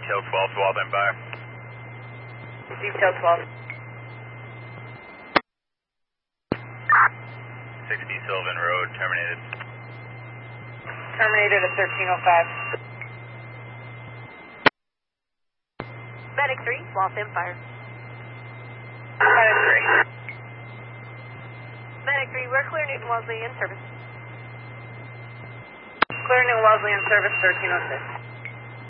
Detail 12 to Walden Bar. Detail 12. 60 Sylvan Road, terminated. Terminated at 1305. Medic 3, Waltham Fire. Medic 3. Medic 3, we're clear Newton Wellesley in service. Clear Newton Wellesley in service 1306.